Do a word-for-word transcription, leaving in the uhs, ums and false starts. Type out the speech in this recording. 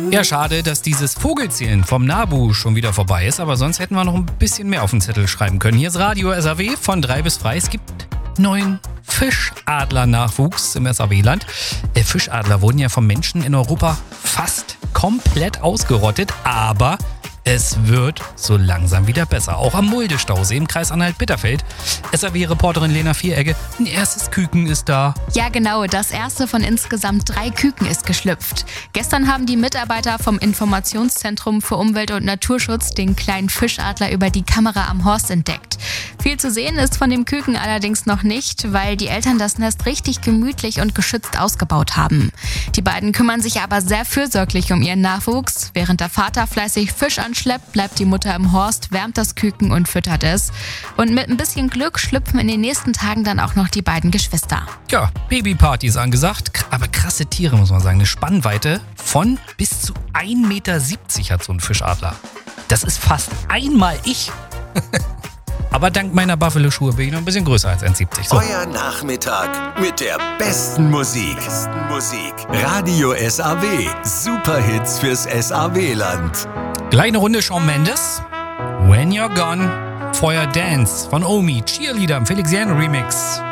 Ja, schade, dass dieses Vogelzählen vom NABU schon wieder vorbei ist, aber sonst hätten wir noch ein bisschen mehr auf den Zettel schreiben können. Hier ist Radio S A W von drei bis frei. Es gibt neuen Fischadler-Nachwuchs im S A W-Land. Äh, Fischadler wurden ja vom Menschen in Europa fast komplett ausgerottet, aber es wird so langsam wieder besser. Auch am Mulde-Stausee im Kreis Anhalt-Bitterfeld. S A W-Reporterin Lena Vieregge, ein erstes Küken ist da. Ja genau, das erste von insgesamt drei Küken ist geschlüpft. Gestern haben die Mitarbeiter vom Informationszentrum für Umwelt- und Naturschutz den kleinen Fischadler über die Kamera am Horst entdeckt. Viel zu sehen ist von dem Küken allerdings noch nicht, weil die Eltern das Nest richtig gemütlich und geschützt ausgebaut haben. Die beiden kümmern sich aber sehr fürsorglich um ihren Nachwuchs. Während der Vater fleißig Fisch anschleppt, bleibt die Mutter im Horst, wärmt das Küken und füttert es. Und mit ein bisschen Glück schlüpfen in den nächsten Tagen dann auch noch die beiden Geschwister. Ja, Babyparty ist angesagt, aber krasse Tiere, muss man sagen. Eine Spannweite von bis zu ein Meter siebzig hat so ein Fischadler. Das ist fast einmal ich. Aber dank meiner Buffalo-Schuhe bin ich noch ein bisschen größer als eins Komma siebzig. So. Euer Nachmittag mit der besten Musik. Besten Musik. Radio S A W. Superhits fürs S A W-Land. Kleine Runde Shawn Mendes. When You're Gone. Feuer Dance von Omi. Cheerleader im Felix Jan Remix.